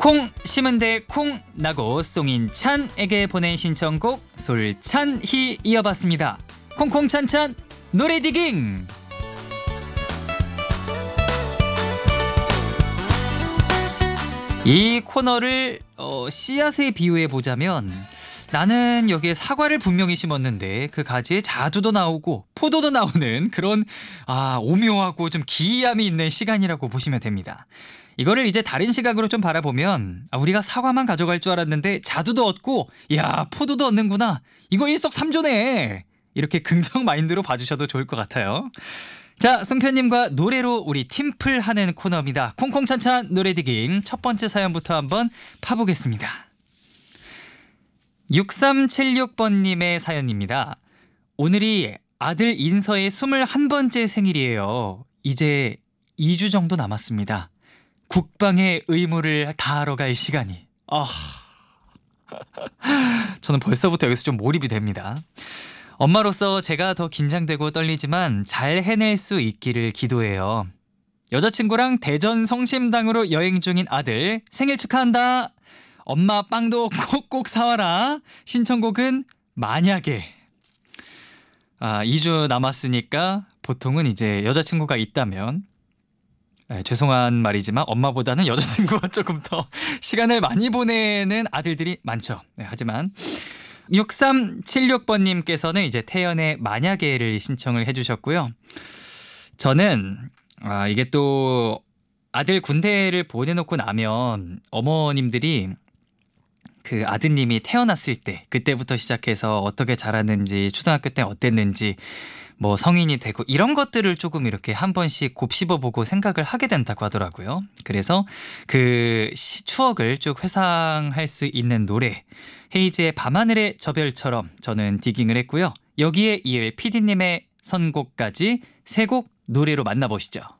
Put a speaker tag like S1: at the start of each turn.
S1: 콩 심은데 콩 나고 송인찬에게 보낸 신청곡 솔찬히 이어봤습니다. 콩콩찬찬 노래 디깅. 이 코너를 씨앗에 비유해 보자면, 나는 여기에 사과를 분명히 심었는데 그 가지에 자두도 나오고 포도도 나오는 그런 오묘하고 좀 기이함이 있는 시간이라고 보시면 됩니다. 이거를 이제 다른 시각으로 좀 바라보면, 우리가 사과만 가져갈 줄 알았는데 자두도 얻고 포도도 얻는구나, 이거 일석삼조네, 이렇게 긍정 마인드로 봐주셔도 좋을 것 같아요. 자, 송편님과 노래로 우리 팀플하는 코너입니다. 콩콩찬찬 노래 디깅, 첫 번째 사연부터 한번 파보겠습니다. 6376번님의 사연입니다. 오늘이 아들 인서의 21번째 생일이에요. 이제 2주 정도 남았습니다. 국방의 의무를 다하러 갈 시간이. 저는 벌써부터 여기서 좀 몰입이 됩니다. 엄마로서 제가 더 긴장되고 떨리지만 잘 해낼 수 있기를 기도해요. 여자친구랑 대전 성심당으로 여행 중인 아들 생일 축하한다. 엄마 빵도 꼭꼭 사와라. 신청곡은 만약에. 2주 남았으니까 보통은 이제 여자친구가 있다면, 죄송한 말이지만 엄마보다는 여자친구가 조금 더 시간을 많이 보내는 아들들이 많죠. 하지만 6376번님께서는 이제 태연의 만약에를 신청을 해주셨고요. 저는 이게 또 아들 군대를 보내놓고 나면 어머님들이 그 아드님이 태어났을 때, 그때부터 시작해서 어떻게 자랐는지, 초등학교 때 어땠는지, 뭐 성인이 되고 이런 것들을 조금 이렇게 한 번씩 곱씹어보고 생각을 하게 된다고 하더라고요. 그래서 그 추억을 쭉 회상할 수 있는 노래, 헤이즈의 밤하늘의 저별처럼 저는 디깅을 했고요. 여기에 이을 PD님의 선곡까지 세 곡 노래로 만나보시죠.